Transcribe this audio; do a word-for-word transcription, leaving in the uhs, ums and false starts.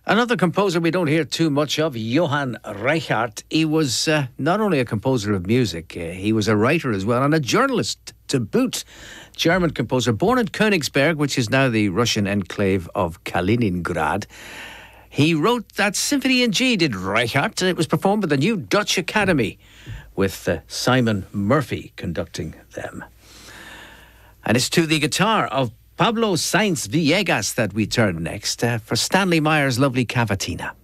Another composer we don't hear too much of, Johann Reichart. He was uh, not only a composer of music, uh, he was a writer as well and a journalist to boot. German composer, born in Königsberg, which is now the Russian enclave of Kaliningrad. He wrote that Symphony in G, did Reichart, and it was performed at the new Dutch Academy with uh, Simon Murphy conducting them. And it's to the guitar of Pablo Sainz Villegas that we turn next uh, for Stanley Meyer's lovely Cavatina.